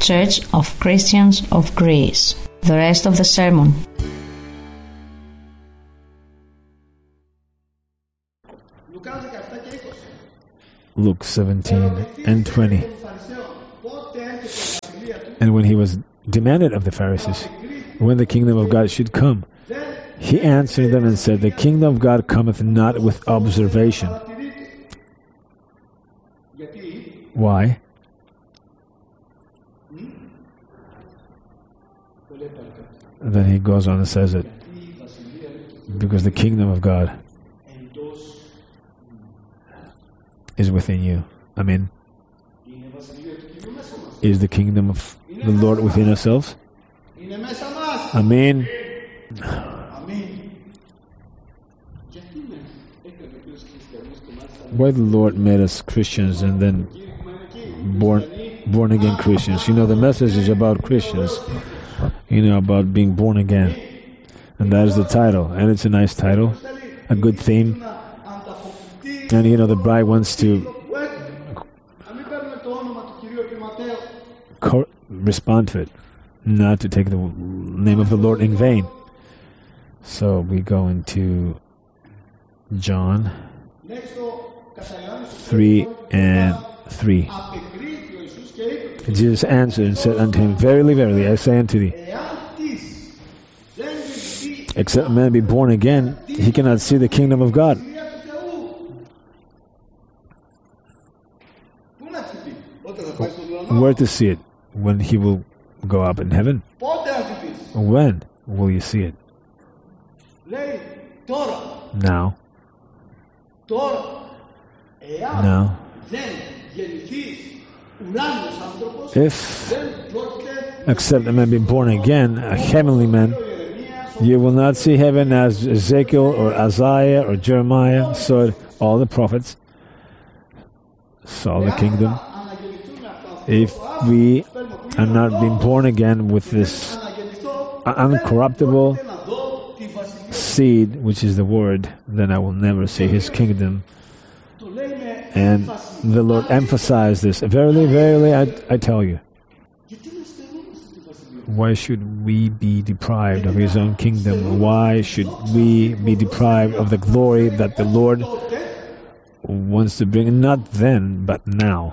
Church of Christians of Greece. The rest of the sermon. Luke 17 and 20. And when he was demanded of the Pharisees when the kingdom of God should come, he answered them and said, "The kingdom of God cometh not with observation." Why? And then he goes on and says it. Because the kingdom of God is within you. Amen. Is the kingdom of the Lord within ourselves? Amen. Why the Lord made us Christians and then born again Christians? You know, the message is about Christians. You know, about being born again. And that is the title. And it's a nice title. A good theme. And you know, the bride wants to respond to it. Not to take the name of the Lord in vain. So we go into John 3 and 3. Jesus answered and said unto him, "Verily, verily, I say unto thee, except a man be born again, he cannot see the kingdom of God." Where to see it? When he will go up in heaven? When will you see it? Now. Now. If, except a man be born again, a heavenly man, you will not see heaven as Ezekiel or Isaiah or Jeremiah saw all the prophets, saw the kingdom. If we are not being born again with this uncorruptible seed, which is the word, then I will never see his kingdom. And the Lord emphasized this. Verily, verily, I tell you. Why should we be deprived of his own kingdom? Why should we be deprived of the glory that the Lord wants to bring? Not then, but now.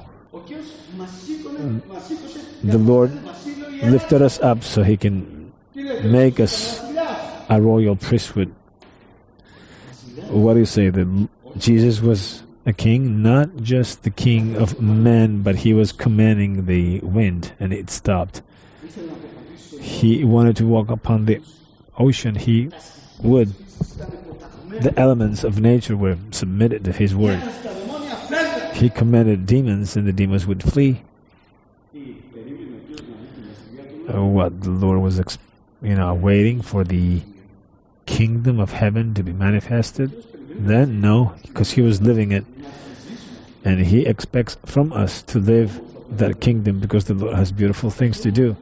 The Lord lifted us up so he can make us a royal priesthood. What do you say? That Jesus was a king, not just the king of men, but he was commanding the wind and it stopped. He wanted to walk upon the ocean, he would. The elements of nature were submitted to his word. He commanded demons and the demons would flee. What the Lord was waiting for the kingdom of heaven to be manifested? Then no, because he was living it. And he expects from us to live that kingdom because the Lord has beautiful things to do.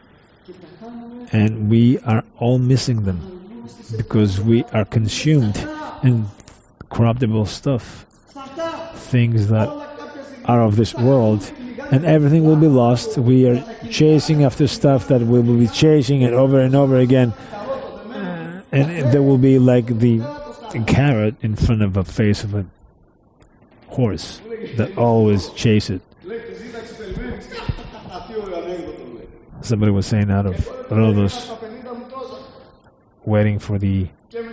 And we are all missing them because we are consumed in corruptible stuff, things that are of this world, and everything will be lost. We are chasing after stuff that we will be chasing it over and over again. And there will be like the carrot in front of a face of a horse that always chase it. Somebody was saying out of Rhodos, waiting for the...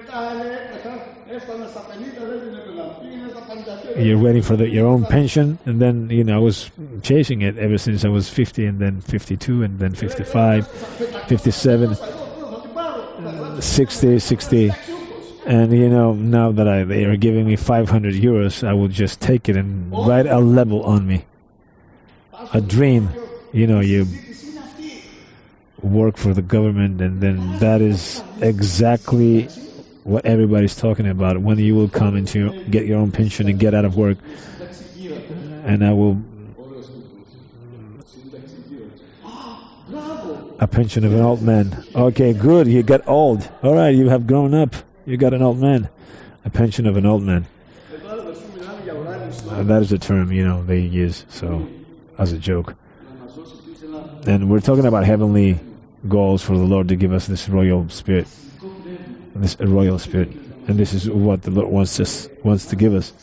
You're waiting for your own pension, and then, I was chasing it ever since I was 50, and then 52, and then 55, 57, 60, and, now that they are giving me 500 euros, I will just take it and write a level on me. A dream, you work for the government, and then that is exactly what everybody's talking about. When you will come into get your own pension and get out of work, and I will a pension of an old man. Okay, good. You got old. All right, you have grown up. You got an old man. A pension of an old man. That is a term they use. So, as a joke. And we're talking about heavenly goals for the Lord to give us this royal spirit. This royal spirit. And this is what the Lord wants to give us.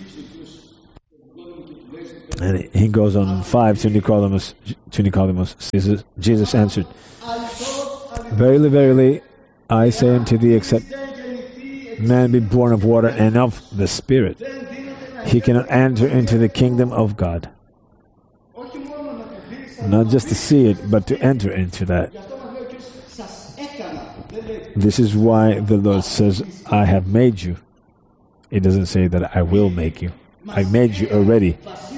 And he goes on 5 to Nicodemus. Jesus answered, Verily, verily, I say unto thee, except man be born of water and of the Spirit, he cannot enter into the kingdom of God. Not just to see it, but to enter into that. This is why the Lord says, I have made you. It doesn't say that I will make you. I made you already.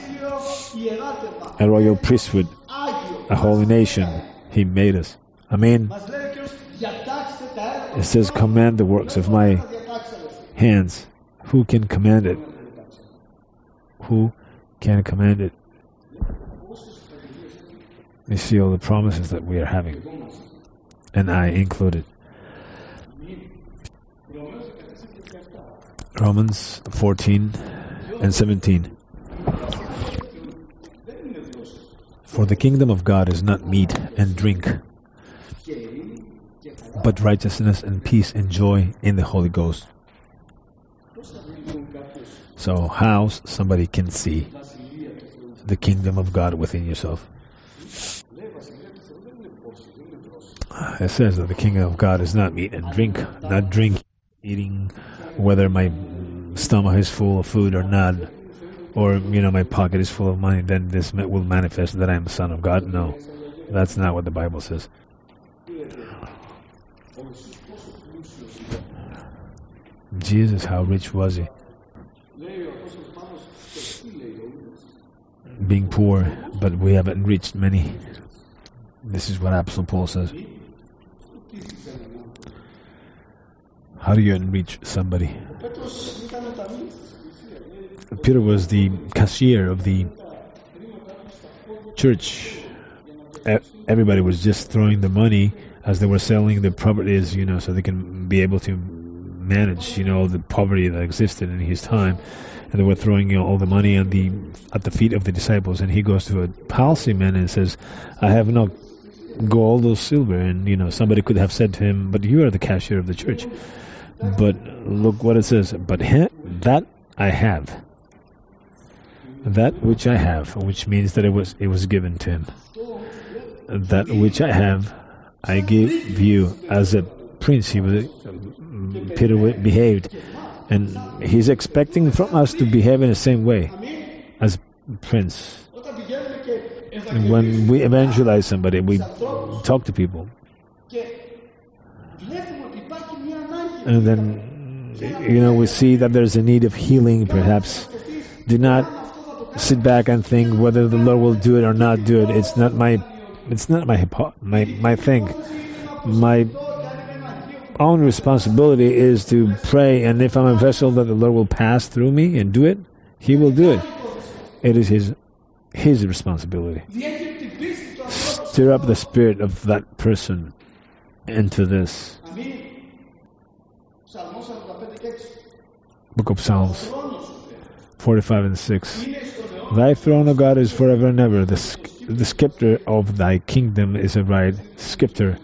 A royal priesthood, a holy nation. He made us. Amen. It says, command the works of my hands. Who can command it? Who can command it? You see all the promises that we are having. And I included. Romans 14 and 17. For the kingdom of God is not meat and drink, but righteousness and peace and joy in the Holy Ghost. So how somebody can see the kingdom of God within yourself? It says that the kingdom of God is not meat and drink, not drink, eating, whether my stomach is full of food or not, or, my pocket is full of money, then this will manifest that I am a son of God. No, that's not what the Bible says. Jesus, how rich was he? Being poor, but we haven't reached many. This is what Apostle Paul says. How do you enrich somebody? Peter was the cashier of the church. Everybody was just throwing the money as they were selling the properties, so they can be able to manage, all the poverty that existed in his time. And they were throwing all the money at the feet of the disciples. And he goes to a palsy man and says, I have no gold or silver. And, somebody could have said to him, but you are the cashier of the church. But look what it says. But that I have. That which I have, which means that it was given to him. That which I have, I give you as a prince. Peter behaved, and he's expecting from us to behave in the same way as prince. And when we evangelize somebody, we talk to people, and then we see that there's a need of healing. Perhaps do not sit back and think whether the Lord will do it or not do it. It's not my thing. My own responsibility is to pray, and if I'm a vessel that the Lord will pass through me and do it, He will do it. It is His responsibility. Stir up the spirit of that person into this. Book of Psalms 45 and 6. Thy throne, O God, is forever and ever. The scepter of thy kingdom is a right scepter.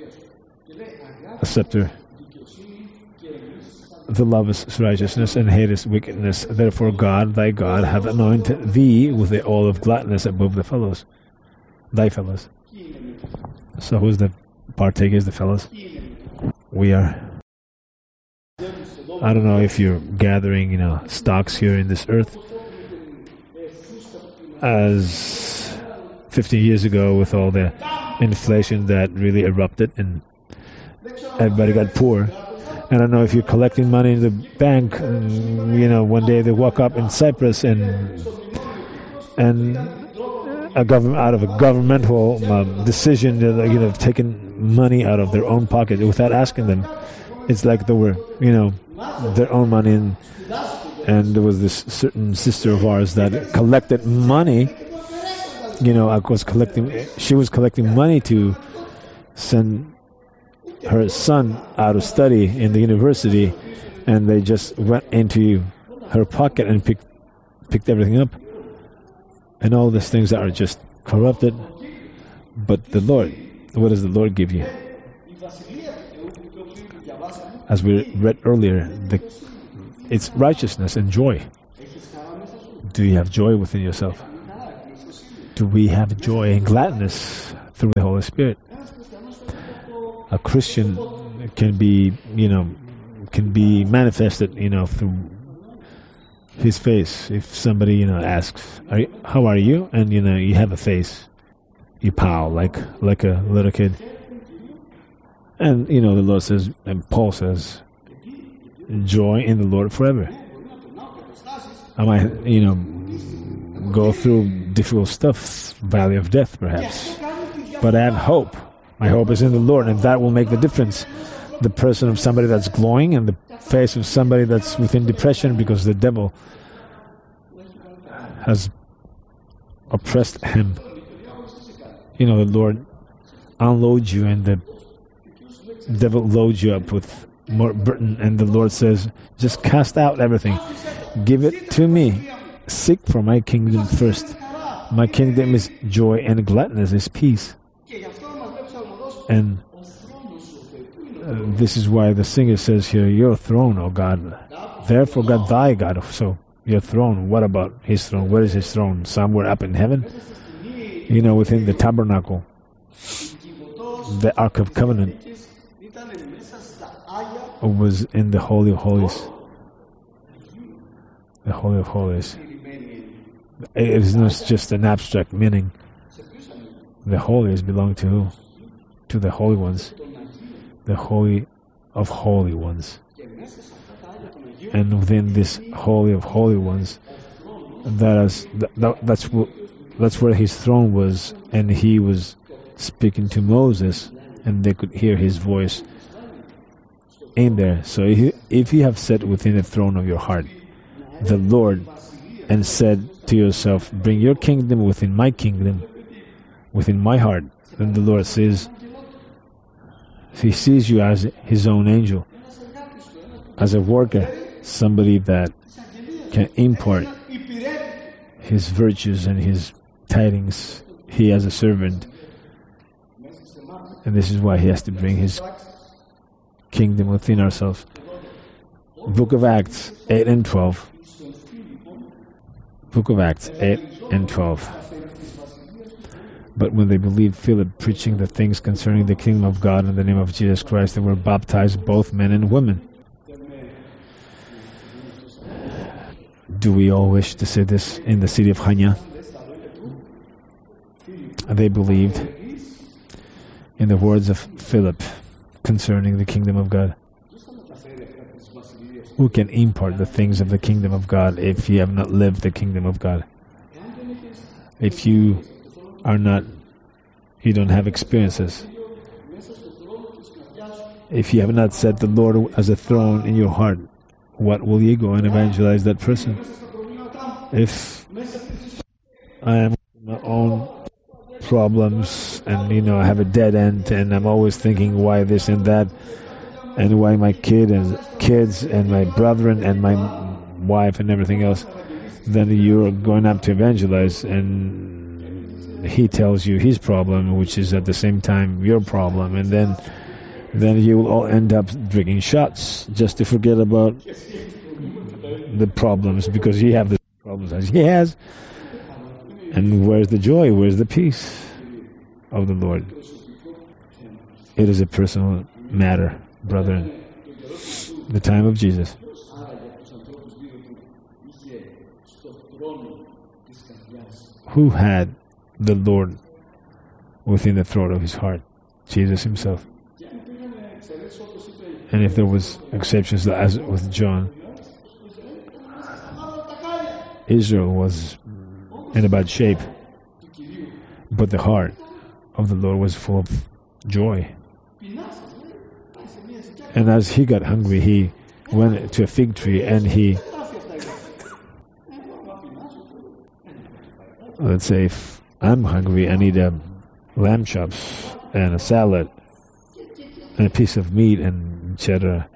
A scepter. The lovest righteousness and hatest wickedness. Therefore God, thy God, hath anointed thee with the oil of gladness above the fellows. Thy fellows. So who's the partakers, the fellows? We are. I don't know if you're gathering, stocks here in this earth. As 50 years ago, with all the inflation that really erupted and everybody got poor. I don't know if you're collecting money in the bank, one day they walk up in Cyprus and a government, out of a governmental decision, they've taken money out of their own pocket without asking them. It's like they were, their own money. And there was this certain sister of ours that collected money. She was collecting money to send her son out of study in the university, and they just went into her pocket and picked everything up. And all these things that are just corrupted, But the Lord, what does the Lord give you? As we read earlier, it's righteousness and joy. Do you have joy within yourself? Do we have joy and gladness through the Holy Spirit? A Christian can be manifested, through his face. If somebody, asks, how are you? And, you have a face. You pow like a little kid. And, the Lord says, and Paul says, joy in the Lord forever. I might, go through difficult stuff, valley of death perhaps. But I have hope. My hope is in the Lord, and that will make the difference. The person of somebody that's glowing and the face of somebody that's within depression because the devil has oppressed him. The Lord unloads you and the devil loads you up with more burden, and the Lord says, just cast out everything. Give it to me. Seek for my kingdom first. My kingdom is joy and gladness, is peace. And this is why the singer says here, your throne, O God. Therefore God thy God. So your throne, what about his throne? Where is his throne? Somewhere up in heaven? Within the tabernacle. The Ark of Covenant was in the Holy of Holies. The Holy of Holies. It is not just an abstract meaning. The holies belong to who? To the holy ones. The Holy of Holy Ones. And within this Holy of Holy Ones, that's where his throne was, and he was speaking to Moses, and they could hear his voice in there. So if you have sat within the throne of your heart, the Lord, and said to yourself, bring your kingdom within my kingdom, within my heart, then the Lord says, he sees you as his own angel, as a worker, somebody that can impart his virtues and his tidings. He as a servant. And this is why he has to bring his kingdom within ourselves. Book of Acts 8 and 12. Book of Acts 8 and 12. But when they believed Philip preaching the things concerning the kingdom of God in the name of Jesus Christ, they were baptized, both men and women. Do we all wish to say this in the city of Hanya? They believed in the words of Philip concerning the kingdom of God. Who can impart the things of the kingdom of God if you have not lived the kingdom of God? If you don't have experiences. If you have not set the Lord as a throne in your heart, what will you go and evangelize that person? If I am my own problems and I have a dead end and I'm always thinking why this and that and why my kids and my brethren and my wife and everything else, then you're going up to evangelize and he tells you his problem, which is at the same time your problem, and then you will all end up drinking shots just to forget about the problems because you have the problems as he has. And where's the joy? Where's the peace of the Lord? It is a personal matter, brethren. The time of Jesus. Who had the Lord within the throne of his heart? Jesus himself. And if there was exceptions, as with John, Israel was in a bad shape, but the heart of the Lord was full of joy. And as he got hungry, he went to a fig tree and he, let's say if I'm hungry, I need lamb chops and a salad and a piece of meat and etc.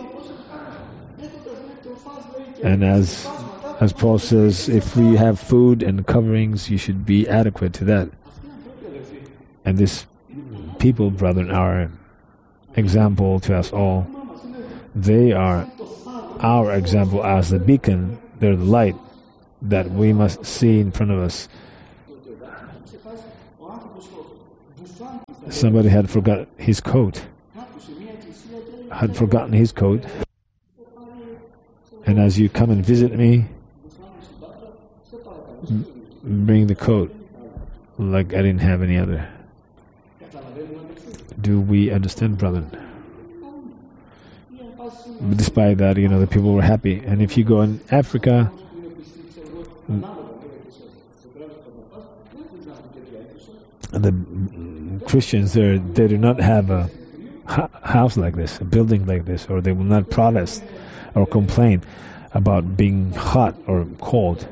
And as Paul says, if we have food and coverings, you should be adequate to that. And these people, brethren, are example to us all. They are our example as the beacon. They're the light that we must see in front of us. Somebody had forgotten his coat. And as you come and visit me, bring the coat like I didn't have any other. Do we understand, brethren? Despite that, the people were happy. And if you go in Africa, the Christians there, they do not have a house like this, a building like this, or they will not protest or complain about being hot or cold.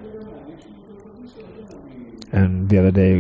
And the other day,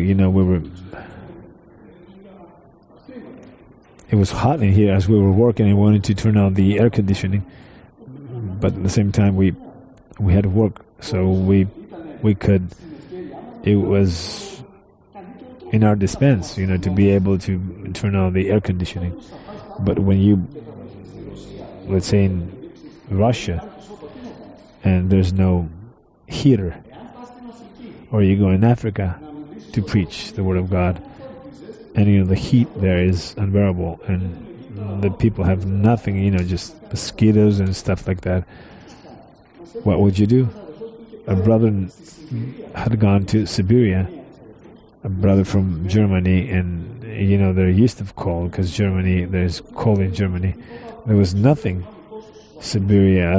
it was hot in here as we were working and wanted to turn on the air conditioning, but at the same time we had to work, so we could. It was in our dispense, to be able to turn on the air conditioning. But when you, let's say in Russia, and there's no heater, or you go in Africa to preach the Word of God, and the heat there is unbearable, and the people have nothing, just mosquitoes and stuff like that. What would you do? A brother had gone to Siberia, a brother from Germany, and they're used to cold because Germany, there's cold in Germany. There was nothing. Siberia,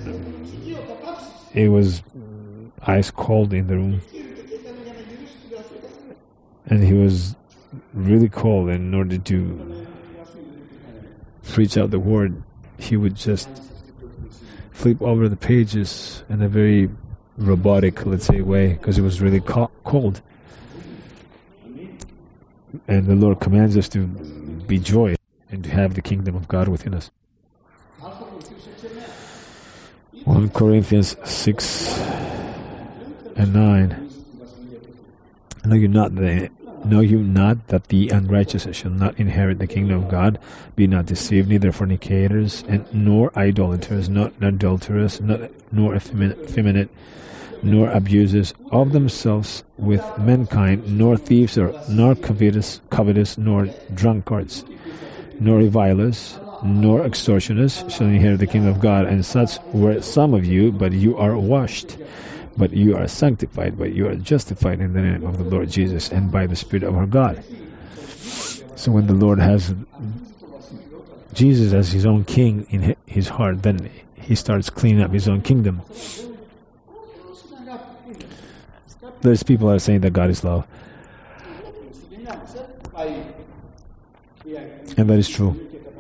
it was ice cold in the room, and he was really cold, and in order to preach out the word, he would just flip over the pages in a very robotic, let's say, way, because it was really cold. And the Lord commands us to be joyous and to have the kingdom of God within us. 1 Corinthians 6 and 9. Know you not that the unrighteous shall not inherit the kingdom of God? Be not deceived, neither fornicators, nor idolaters, not adulterers, nor effeminate, nor abusers of themselves with mankind, nor thieves, nor covetous, nor drunkards, nor revilers, nor extortioners shall inherit the kingdom of God. And such were some of you, but you are washed, but you are sanctified, but you are justified in the name of the Lord Jesus and by the Spirit of our God. So when the Lord has Jesus as his own king in his heart, then he starts cleaning up his own kingdom. There's people that are saying that God is love. And that is true.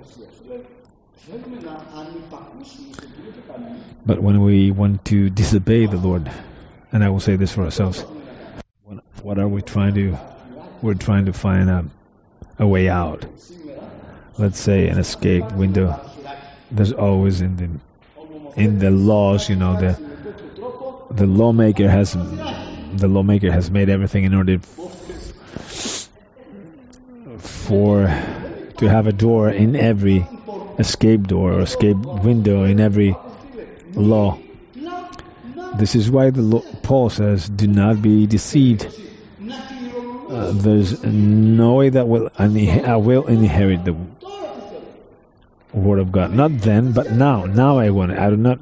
But when we want to disobey the Lord, and I will say this for ourselves, what are we trying to? We're trying to find a way out. Let's say an escape window. There's always in the laws, the lawmaker has made everything in order to have a door in every escape door or escape window in every law. This is why Paul says, do not be deceived. There's no way that I will inherit the Word of God. Not then, but now. Now I want it. I do not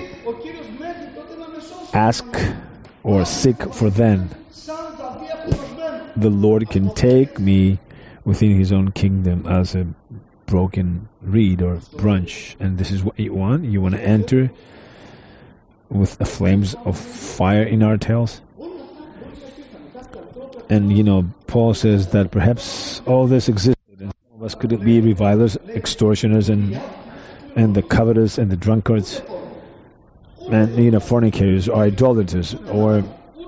ask or seek for then. The Lord can take me within his own kingdom as a broken reed or branch. And this is what you want? You want to enter with the flames of fire in our tails? And Paul says that perhaps all this existed, and some of us could be revilers, extortioners, and the covetous, and the drunkards, and fornicators, or idolaters, or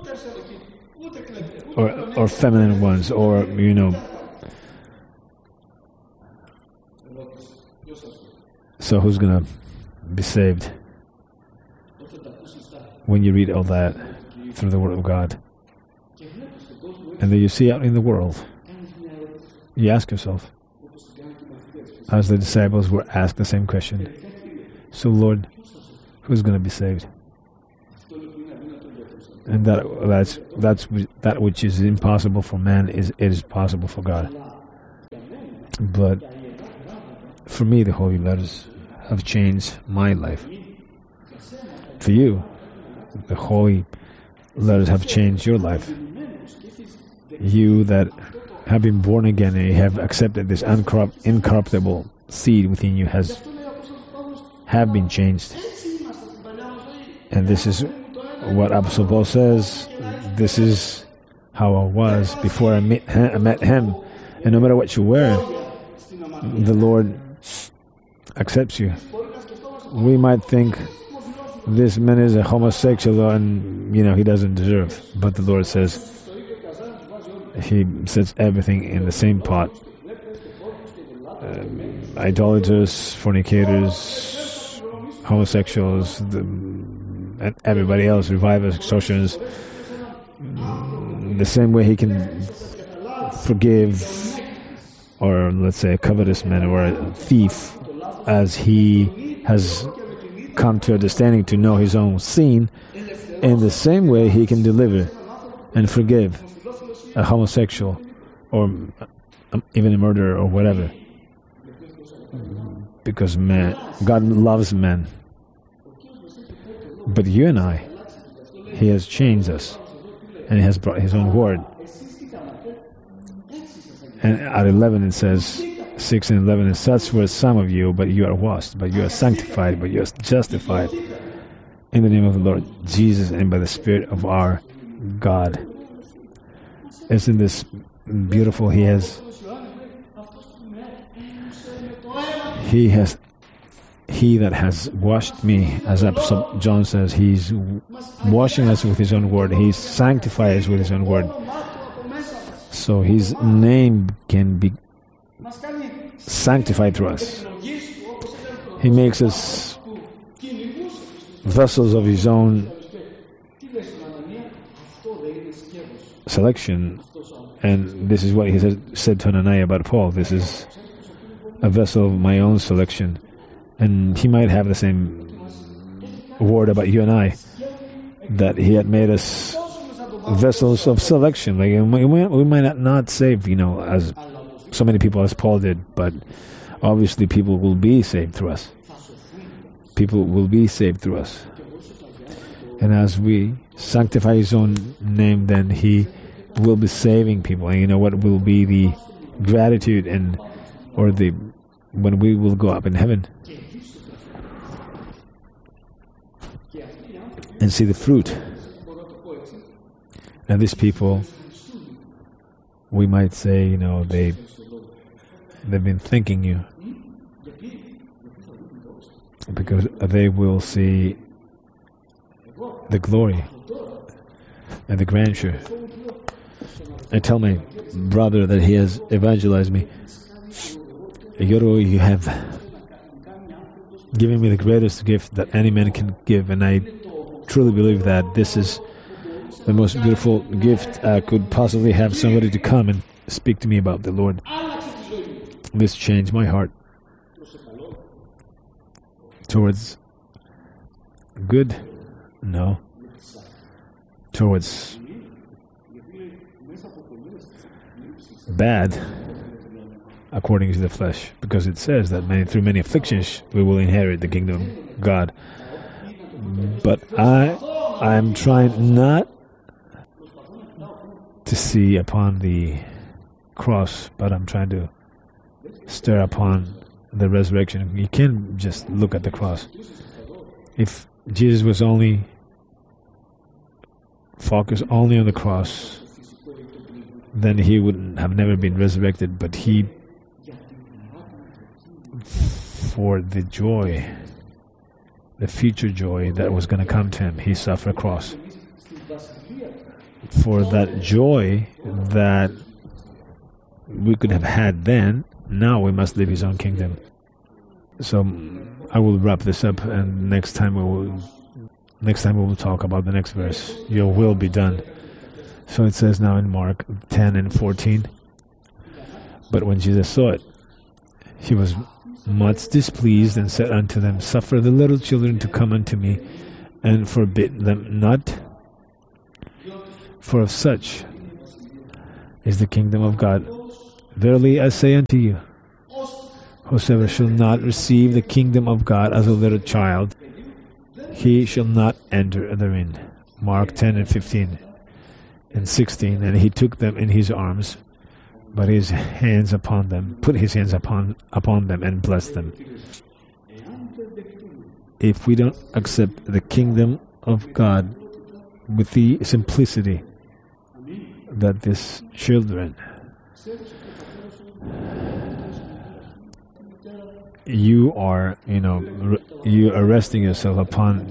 feminine ones, or So who's gonna be saved when you read all that through the Word of God? And then you see out in the world You ask yourself, as the disciples were asked the same question, so Lord, who's going to be saved? And that's that which is impossible for man is possible for God. But for me, the holy letters have changed my life. For you, the holy letters have changed your life. You that have been born again and you have accepted this incorruptible seed within you have been changed. And this is what Apostle Paul says. This is how I was before I met him. And no matter what you wear, the Lord accepts you. We might think this man is a homosexual and he doesn't deserve, but the Lord says He sets everything in the same pot. Idolaters, fornicators, homosexuals, and everybody else, revivers, extortioners, the same way He can forgive, or let's say a covetous man or a thief, as he has come to understanding to know his own sin, in the same way He can deliver and forgive a homosexual or even a murderer or whatever. Because God loves men. But you and I, He has changed us, and He has brought His own word. And at 11 it says, 6 and 11, and such were some of you, but you are washed, but you are sanctified, but you are justified in the name of the Lord Jesus and by the Spirit of our God. Isn't this beautiful? He that has washed me, as Apostle John says, He's washing us with His own word. He's sanctified us with His own word. So His name can be sanctified through us. He makes us vessels of His own selection. And this is what He said to Ananias about Paul. This is a vessel of my own selection. And He might have the same word about you and I, that He had made us vessels of selection. Like we might not save, as so many people as Paul did, but obviously people will be saved through us. People will be saved through us. And as we sanctify His own name, then He will be saving people. And what will be the gratitude when we will go up in heaven and see the fruit. And these people, we might say, they've been thanking you, because they will see the glory and the grandeur. I tell my brother that he has evangelized me. Yoru, you have given me the greatest gift that any man can give, and I truly believe that this is the most beautiful gift I could possibly have, somebody to come and speak to me about the Lord. This changed my heart towards good, no, towards bad, according to the flesh, because it says that through many afflictions we will inherit the kingdom of God. But I'm trying not to see upon the cross, but I'm trying to stare upon the resurrection. You can't just look at the cross. If Jesus was only focused only on the cross, then He would have never been resurrected. But He, for the joy, the future joy that was going to come to Him, He suffered a cross. For that joy that we could have had then, now we must live His own kingdom. So I will wrap this up, and next time we will talk about the next verse. Your will be done. So it says now in Mark 10 and 14, But when Jesus saw it, he was much displeased, and said unto them, Suffer the little children to come unto me, and forbid them not, for of such is the kingdom of God. Verily I say unto you, whosoever shall not receive the kingdom of God as a little child, he shall not enter therein. Mark 10 and 15 and 16. And he took them in his arms, but his hands upon them, put his hands upon them, and blessed them. If we don't accept the kingdom of God with the simplicity that these children, you are, you are resting yourself upon,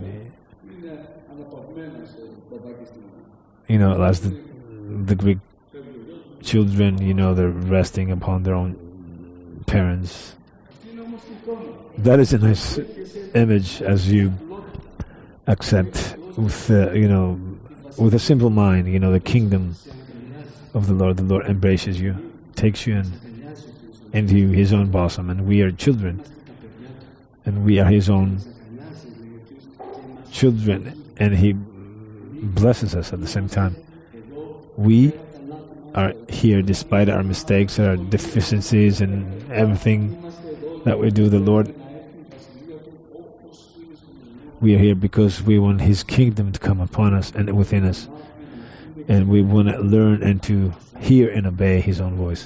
as the Greek children, they're resting upon their own parents. That is a nice image as you accept with, with a simple mind, the kingdom of the Lord. The Lord embraces you, takes you into his own bosom, and we are children, and we are his own children, and he blesses us at the same time. We are here despite our mistakes, our deficiencies, and everything that we do. The Lord, we are here because we want his kingdom to come upon us and within us, and we want to learn and to hear and obey his own voice,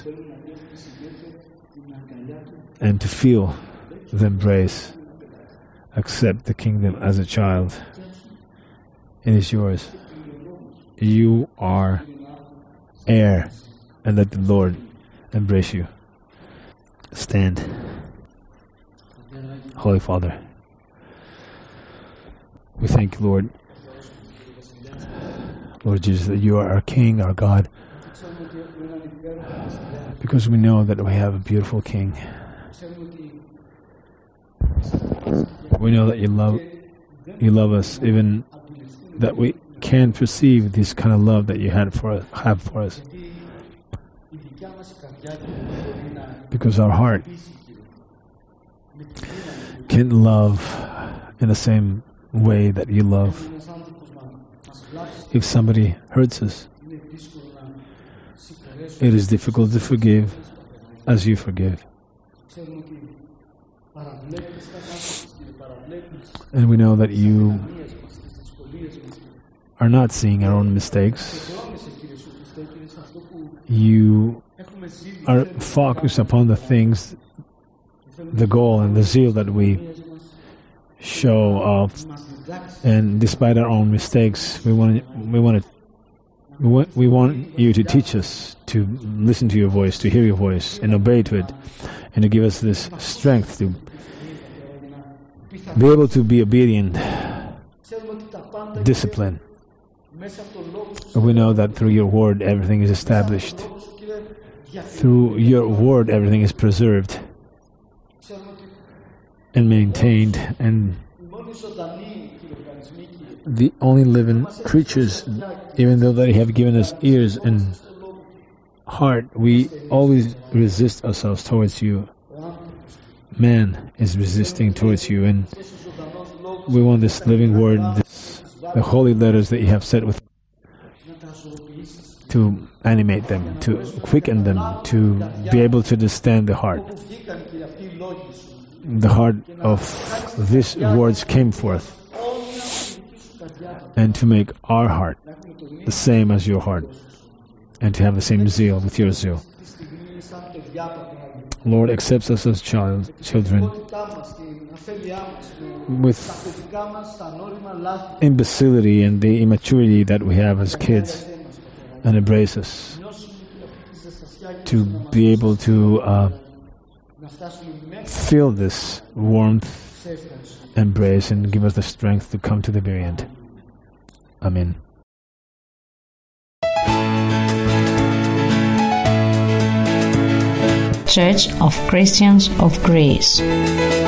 and to feel the embrace. Accept the kingdom as a child. It is yours. You are heir, and let the Lord embrace you. Stand. Holy Father, we thank you, Lord Jesus, that you are our King, our God, because we know that we have a beautiful King. We know that you love us, even that we can perceive this kind of love that you have for us. Because our heart can love in the same way that you love. If somebody hurts us, it is difficult to forgive as you forgive. And we know that you are not seeing our own mistakes. You are focused upon the things, the goal and the zeal that we show off. And despite our own mistakes, we want you to teach us to listen to your voice, to hear your voice, and obey to it, and to give us this strength to be able to be obedient, discipline. We know that through your word everything is established. Through your word everything is preserved and maintained, and the only living creatures, even though they have given us ears and heart, we always resist ourselves towards you. Man is resisting towards you, and we want this living word, the holy letters that you have set with, to animate them, to quicken them, to be able to understand the heart. The heart of these words came forth, and to make our heart the same as your heart, and to have the same zeal with your zeal. Lord, accepts us as children with imbecility and the immaturity that we have as kids, and embrace us to be able to feel this warmth, embrace, and give us the strength to come to the very end. Amen. Church of Christians of Greece.